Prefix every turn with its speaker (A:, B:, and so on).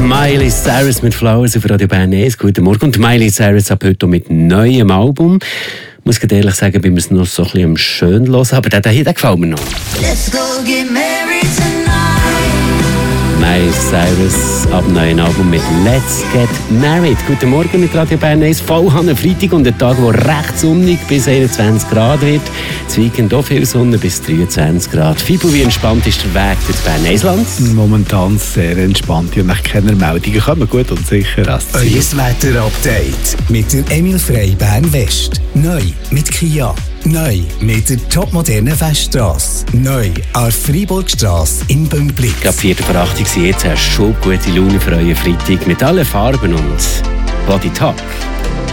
A: Miley Cyrus mit Flowers auf Radio Bern 1. Guten Morgen. Und Miley Cyrus ab heute mit neuem Album. Ich muss ehrlich sagen, bin mir es noch so ein bisschen schön hören, aber der hier gefällt mir noch.
B: Let's go get married tonight.
A: Miley Cyrus ab neuen Album mit Let's Get Married. Guten Morgen mit Radio Bern 1. Vollhanne Freitag und ein Tag, der recht sonnig bis 21 Grad wird. Das Weekend auch viel Sonne bis 23 Grad. Fibu, wie entspannt ist der Weg durch Bern 1-Land?
C: Momentan sehr entspannt und nach keiner Meldungen kommen gut und sicher als
D: Euer Wetter-Update mit der Emil Frey Bern West. Neu mit Kia. Neu mit der topmodernen Feststrasse. Neu an der Freiburgstrasse in Bümpliz.
A: Ab 4.8 Uhr jetzt hast du schon gute Laune für euren Freitag mit allen Farben und Body Talk.